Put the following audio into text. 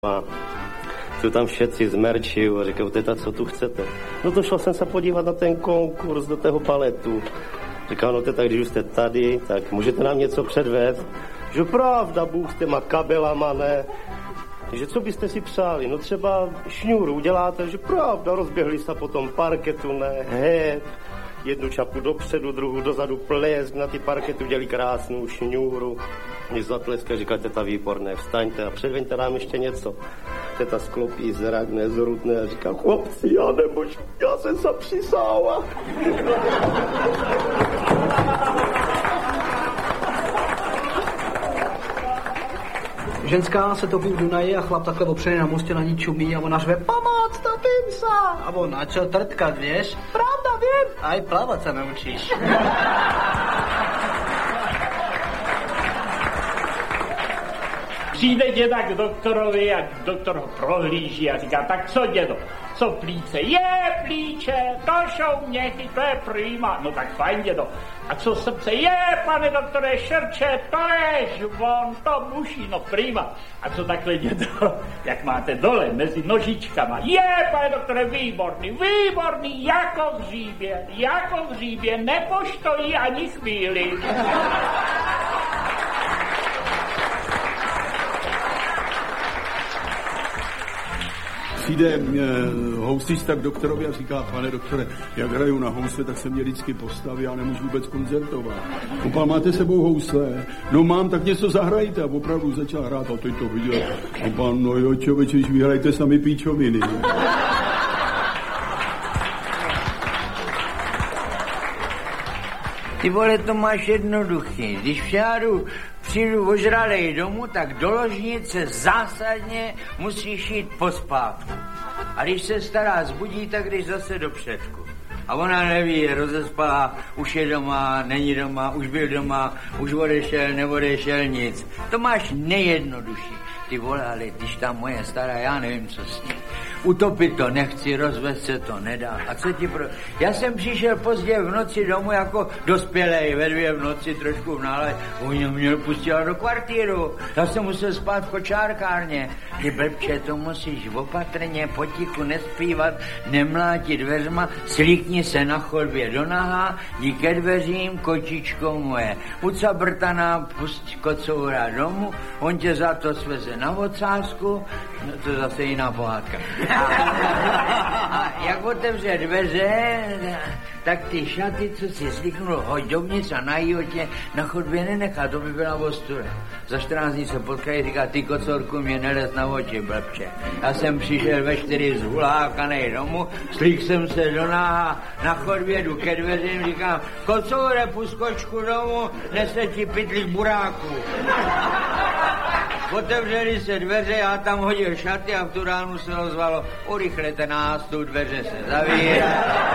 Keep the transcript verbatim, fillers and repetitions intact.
A jsou tam všetci z merčiu a říkají, teta, co tu chcete? No to šel jsem se podívat na ten konkurs do toho baletu. Říkal, no teta, když už jste tady, tak můžete nám něco předvést? Že pravda, Bůh s těma kabelama, ne? Že co byste si přáli? No třeba šňůru uděláte, že pravda, rozběhli se po tom parketu, ne? Hep, jednu čapu dopředu, druhou dozadu, plesk na ty parketu, dělí krásnou šňůru. Mě zatleska, říká, teta, výborné, vstaňte a předveňte nám ještě něco. Teta sklopí zrak, nezrutné a říká, chlapci, já nebož, já jsem se přisála. Ženská se topí v Dunaji a chlap takhle opřený na mostě na ní čumí a ona řve, pomoc, topím se. A on, na čo trtkat, věš? Pravda, vím. Aj plavat se naučíš. Přijde děda k doktorovi a doktor ho prohlíží a říká, tak co dědo, co plíce? Je plíče, to jsou měchy, to je prýma. No tak fajn dědo. A co srdce? Je, pane doktore, šrče, to je žvon, to muší, no prýma. A co takhle dědo, jak máte dole mezi nožičkama? Je, pane doktore, výborný, výborný, jako v hříbě, jako v hříbě, nepoštojí ani chvíli. Přijde e, housista k doktorovi a říká, pane doktore, jak hraju na housle, tak se mě vždycky postaví, já nemůžu vůbec koncertovat. Opa, máte sebou housle? No mám, tak něco zahrajte. A opravdu začal hrát a teď to viděl. Opa, no jo, čověče, když vyhrajte sami píčoviny. Ty vole, to máš jednoduchý. Když přijdu, přijdu ožralej domů, tak do ložnice zásadně musíš jít pospátku. A když se stará zbudí, tak jdeš zase do předku. A ona neví, je rozespala, už je doma, není doma, už byl doma, už odešel, neodešel, nic. To máš nejjednodušší. Ty vole, ale když ta moje stará, já nevím, co s ní. Utopit to nechci, rozvést se to nedá. A co ti pro... Já jsem přišel pozdě v noci domů jako dospělej, ve dvě v noci trošku v nález. Oni mě pustila do kvartíru. Já jsem musel spát v kočárkárně. Ty blbče, to musíš opatrně, potichu nespívat, nemlátit dveřma, slíkni se na chodbě do nahá, jdi ke dveřím, kočičko moje. Uca brtaná, pust kocoura domů, on tě za to sveze na ocásku, no to zase jiná pohádka. A, a jak otevře dveře, tak ty šaty, co si slíknul, hoď dovnitř a na jotě na chodbě nenechá, to by byla ostuda. Za čtrnáct dní se potkají, říká, ty kocorku, mě nelez na oči, blbče. Já jsem přišel ve čtyři zhulákanej domů, slík jsem se do náha, na chodbě jdu ke dveřím, říkám, kocoure, pust kočku domů, nese ti pytlík buráků. Otevřeli se dveře, já tam hodil šaty a v tu ránu se ozvalo, urychlete nás, tu dveře se zavíjí.